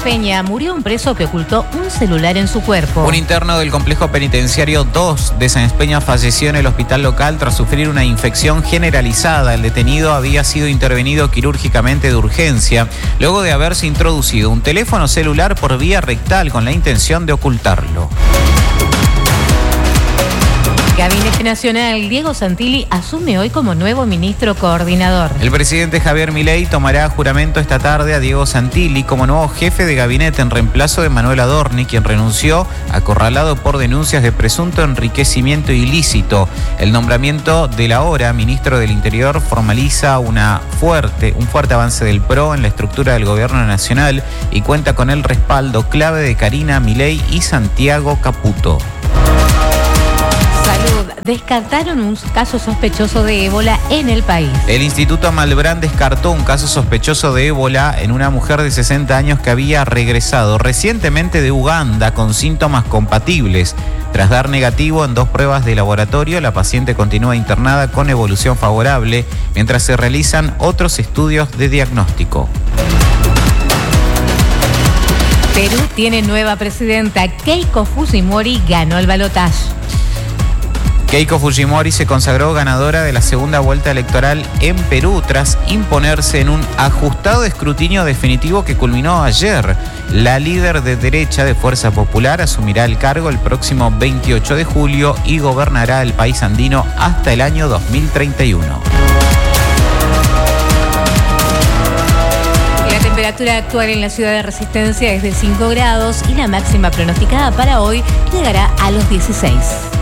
Peña, murió un preso que ocultó un celular en su cuerpo. Un interno del complejo penitenciario 2 de Sáenz Peña falleció en el hospital local tras sufrir una infección generalizada. El detenido había sido intervenido quirúrgicamente de urgencia luego de haberse introducido un teléfono celular por vía rectal con la intención de ocultarlo. Gabinete Nacional, Diego Santilli asume hoy como nuevo ministro coordinador. El presidente Javier Milei tomará juramento esta tarde a Diego Santilli como nuevo jefe de gabinete en reemplazo de Manuel Adorni, quien renunció acorralado por denuncias de presunto enriquecimiento ilícito. El nombramiento del ahora ministro del Interior formaliza un fuerte avance del PRO en la estructura del gobierno nacional y cuenta con el respaldo clave de Karina Milei y Santiago Caputo. Salud. Descartaron un caso sospechoso de ébola en el país. El Instituto Malbrán descartó un caso sospechoso de ébola en una mujer de 60 años que había regresado recientemente de Uganda con síntomas compatibles. Tras dar negativo en 2 pruebas de laboratorio, la paciente continúa internada con evolución favorable mientras se realizan otros estudios de diagnóstico. Perú tiene nueva presidenta. Keiko Fujimori ganó el balotaje. Keiko Fujimori se consagró ganadora de la segunda vuelta electoral en Perú tras imponerse en un ajustado escrutinio definitivo que culminó ayer. La líder de derecha de Fuerza Popular asumirá el cargo el próximo 28 de julio y gobernará el país andino hasta el año 2031. La temperatura actual en la ciudad de Resistencia es de 5 grados y la máxima pronosticada para hoy llegará a los 16.